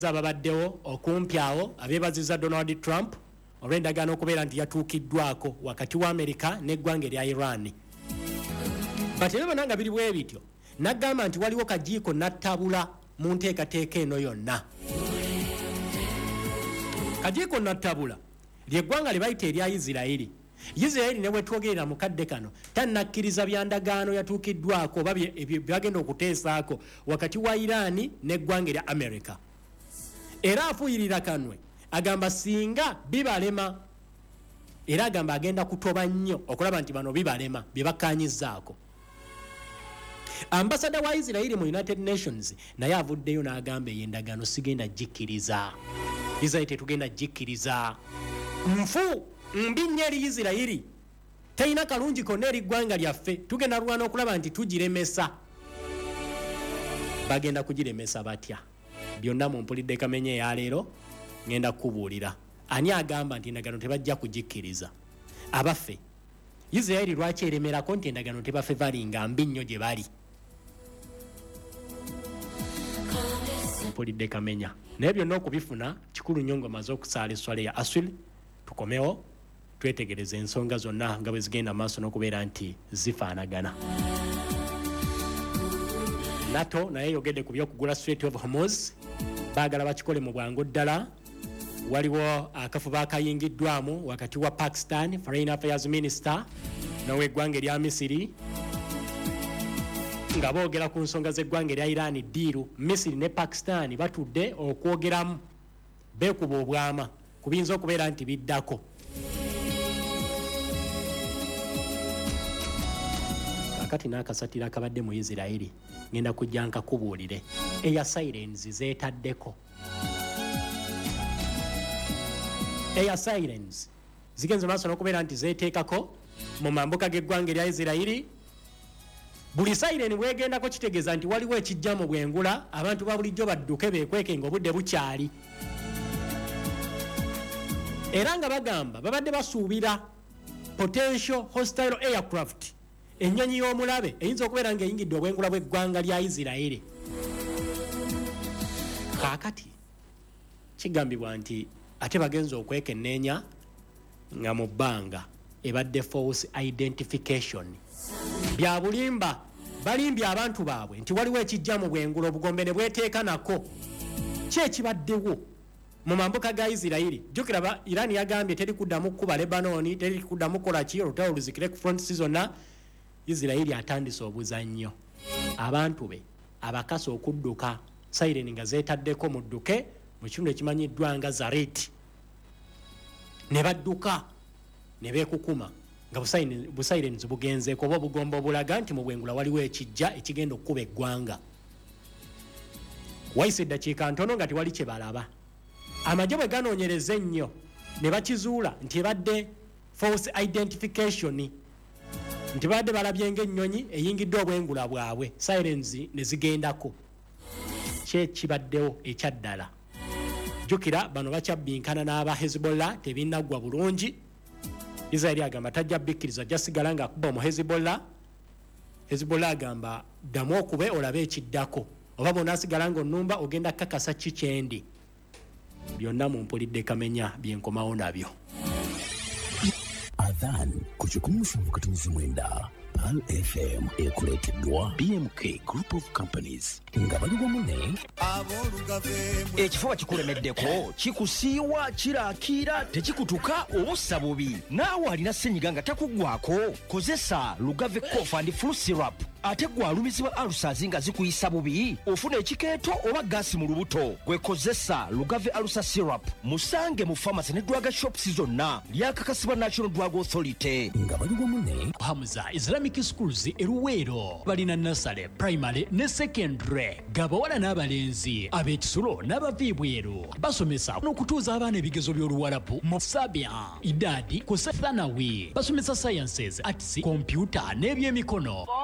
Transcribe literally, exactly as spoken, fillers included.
ababaddewo okumpyawo abeebaziza Donald Trump olw'endagaano okubeera nti yatuukiddwako wakati wa Amerika n'eggwanga erya Iran. Bati ebibona nga biri bwe bityo n'agamba nti waliwo kajiiko nattabula mu nteekateeka eno yonna. Kajiiko nattabula ly'eggwanga lye bayita erya Isirairi. Isirairi ne bwe twogerera mu kadde kano tannakkiriza byandagaano yatuukiddwako oba byagenda okuteesaako wakati wa Iran n'eggwanga erya Amerika. Era afuuyirira kanwe agamba singa bibalema, era agamba agenda kutoba nnyo okulaba nti bano bibalema bye bakkaanyizzaako. Ambasada wa Isirairi mu United Nations naye avuddeyo n'agamba ey'endagaano sigenda gikkiriza. Isirairi tetugenda gikkiriza. Nfu mbi nnyo eri Isirairi, teyina kalungi konna eri ggwanga lyaffe, tugenda lwana okulaba nti tugiremesa. Bagenda kugiremesa batya? Byonna mu mpulidde Kamenye ya leero ngenda kubuulira. Ani agamba nti endagaano tebajja kugikkiriza? Abaffe Isirairi lwaki eremerako nti endagaano tebaffe balinga mbi nnyo gye bali? Mpulidde Kamenya. Naye byonna okubifuna kikulu nnyo ng'omaze okusaala esswala ya aswili. Tukomewo twetegereze ensonga zonna nga bwe zigenda maaso n'okubeera nti zifaanagana. NATO naye yogedde ku by'okugula Strait of Hormuz, baagala bakikole mu bwangu ddala. Waliwo akafuba akayingiddwamu wakati wa Pakistan Foreign Affairs Minister n'ow'eggwanga erya Misiri nga boogera ku nsonga z'eggwanga erya Iran ddiiru. Misiri ne Pakistan batudde okwogeramu beekuba obwama ku biyinza okubeera nti biddako. Kakati n'akasatira akabadde mu Isirairi ngenda kujja nkakubuulire eya sirens zeetaddeko. Eya sirens zigenze maaso n'okubeera nti zeeteekako mu mambuka g'eggwanga erya Isirairi. Buli siren bwegendako kitegeeza nti waliwo ekijja mu bwengula, abantu ba bulijjo badduke beekweke ng'obudde bukyali. Era nga bagamba babadde basuubira potential hostile aircraft, ennyonyi y'omulabe eyinza okubeera ng'eyingidde obwengula bw'eggwanga lya Isirairi. Kaakati kigambibwa nti ate bagenza okwekenneenya nga mu bbanga ebadde false identification. Bya bulimba balimbye abantu baabwe nti waliwo ekijja mu bwengula, obugombe ne bweteeka nako. Ki ekibaddewo mu mambuka ga Isirairi? Jjukira ba Iran yagambye teri kuddamu kuba Lebanon, teri kuddamu kola ki olutalo luzikire ku front season. Isirairi atandise obuzannyo, abantu be abakasa okudduka, siren nga zeetaddeko mudduke mu kitundu ekimanyiddwa nga Zaret. Ne badduka ne beekukuma nga busirens bugenzeeko oba obugomba obulaga nti mu bwengula waliwo ekijja ekigenda okukuba eggwanga. Wayise eddakiika ntono nga tewali kye balaba. Amagye bwe ganoonyereza ennyo ne bakizuula nti ebadde false identification, nti badde balabye ng'ennyonyi eyingidde obwengula bwabwe, sirens ne zigendako. Kye kibaddewo ekyaddala? Jjukira bano bakyabbinkana n'aba Hezbollah, tebinnaggwa bulungi. Israeli agamba tajja bikkiriza, ajja sigala ng'akuba omu Hezbollah. Hezbollah agamba ddamu okube olabe ekiddako, oba bw'onaasigala ng'onnumba ogenda kakasa ki kyendi. Byonna mu mpulidde Kamenya byenkomawo nabyo. Adhan ku kikumi musanvu katonzi mwenda Pal F M ekuleeteddwa B M K Group of Companies nga bali wamu ne ekifuba kikulemeddeko, kikusiiwa, kiraakira, tekikutuka, obussa bubi, naawe alina ssenyiga nga takuggwako, kozesa Lugave Cough and Flu Syrup. Ate gwe alumizibwa alusazi nga zikuyisa bubi, ofuna ekikeeto oba gaasi mu lubuto, gwekozesa Lugave Alusa Syrup. Musange mu pharmacy ne drug shops zonna, lyakakasibwa National Drug Authority. Nga bali wamu ne Hamza Islamic Schools eruweero balina nursery, primary ne secondary, gabawala n'abalenzi, ab'ekisulo n'abaviibweru. Basomesa n'okutuuza abaana ebigezo by'oluwalabu mu Sabia, Idadi, Kusethanawi. Basomesa sciences, arts, computer n'ebyemikono.